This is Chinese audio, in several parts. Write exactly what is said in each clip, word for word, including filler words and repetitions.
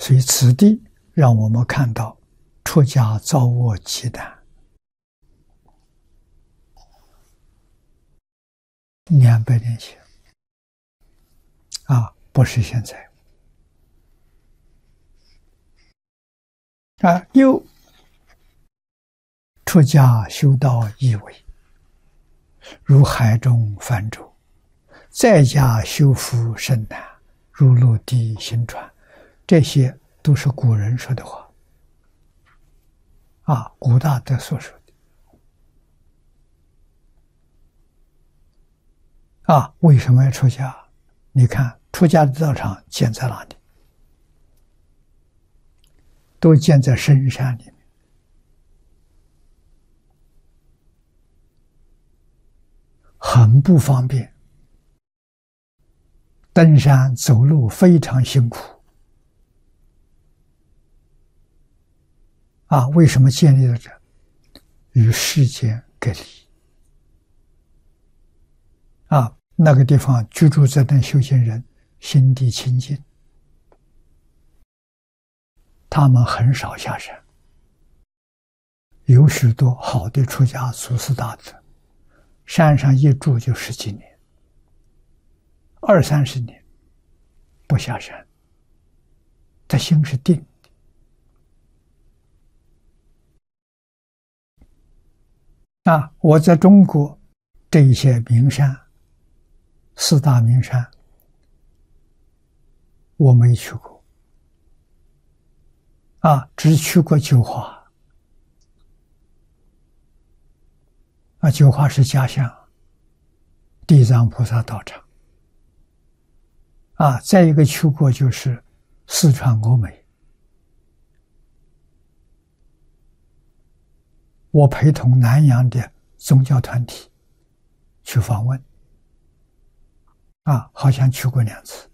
所以此地让我们看到出家造恶极难，两百年前啊，不是现在啊。又出家修道易为，如海中泛舟；在家修福甚难，如陆地行船。这些都是古人说的话啊，古大德所说的啊。为什么要出家？你看出家的道场建在哪里？都建在深山里面，很不方便，登山走路非常辛苦啊。为什么建立了这？与世间隔离啊。那个地方居住在那修行人心地清净，他们很少下山。有许多好的出家祖师大德，山上一住就十几年、二三十年不下山，他心是定的。啊，我在中国这一些名山，四大名山，我没去过啊，只去过九华啊。九华是家乡，地藏菩萨道场啊。再一个去过就是四川峨眉，我陪同南洋的宗教团体去访问啊，好像去过两次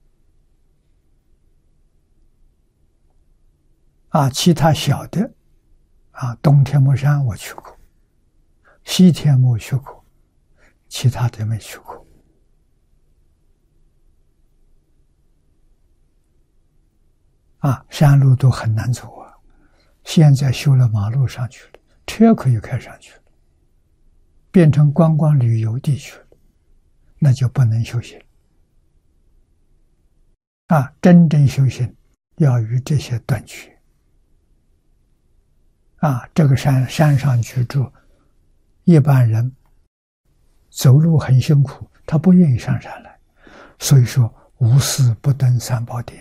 啊。其他小的啊，东天目山我去过，西天目去过，其他的没去过啊。山路都很难走啊，现在修了马路上去了，车可以开上去了，变成观光旅游地区了，那就不能修行啊。真正修行要与这些断绝啊。这个山山上居住，一般人走路很辛苦，他不愿意上山来，所以说无事不登三宝殿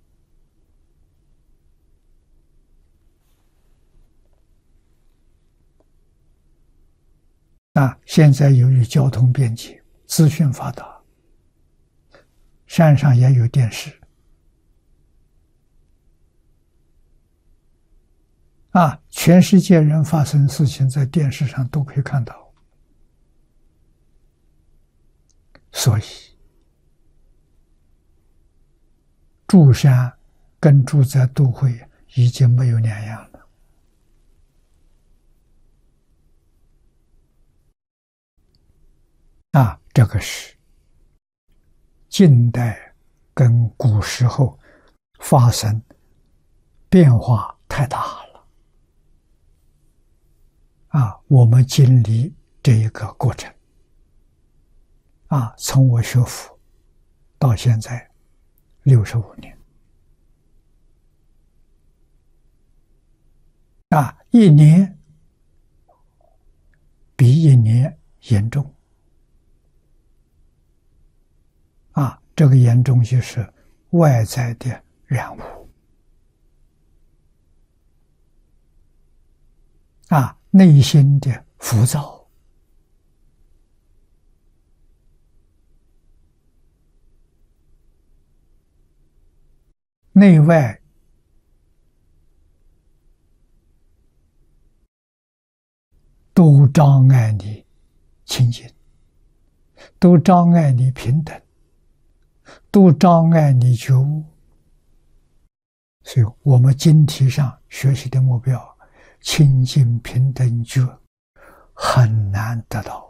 啊。现在由于交通便捷，资讯发达，山上也有电视啊，全世界人发生事情在电视上都可以看到。所以住山跟住在都会已经没有两样了啊。这个是近代跟古时候发生变化太大了啊。我们经历这一个过程啊，从我学佛到现在六十五年啊，一年比一年严重啊。这个严重就是外在的染污啊，内心的浮躁，内外都障碍你清净，都障碍你平等，都障碍你觉悟。所以我们经题上学习的目标清净平等觉很难得到